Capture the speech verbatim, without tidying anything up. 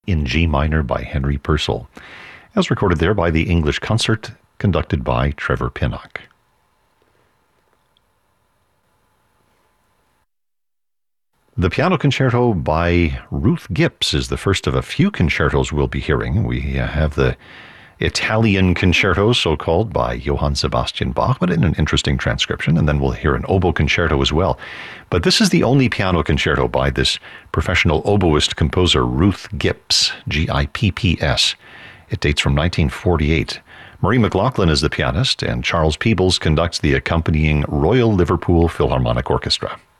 in G minor by Henry Purcell, as recorded there by the English Concert, conducted by Trevor Pinnock. The Piano Concerto by Ruth Gips is the first of a few concertos we'll be hearing. We have the Italian Concerto, so-called, by Johann Sebastian Bach, but in an interesting transcription, and then we'll hear an oboe concerto as well. But this is the only piano concerto by this professional oboist composer, Ruth Gips, G I P P S. It dates from nineteen forty-eight. Marie McLaughlin is the pianist, and Charles Peebles conducts the accompanying Royal Liverpool Philharmonic Orchestra.